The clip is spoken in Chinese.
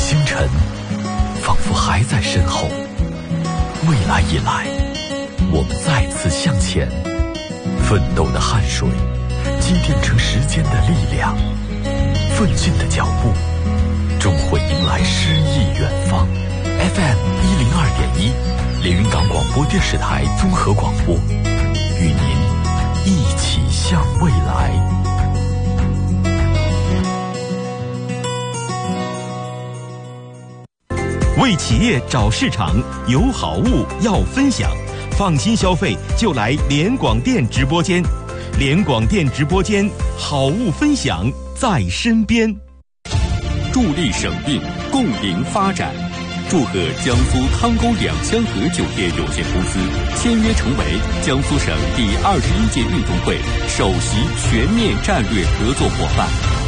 星辰仿佛还在身后，未来已来，我们再次向前，奋斗的汗水积淀成时间的力量，奋进的脚步终会迎来诗意远方。 FM 102.1连云港广播电视台综合广播，与您一起向未来。 为企业找市场，有好物要分享，放心消费就来联广电直播间。联广电直播间，好物分享在身边。 助力省病，共赢发展。祝贺江苏汤沟两江河酒店有限公司签约成为江苏省第21届运动会首席全面战略合作伙伴。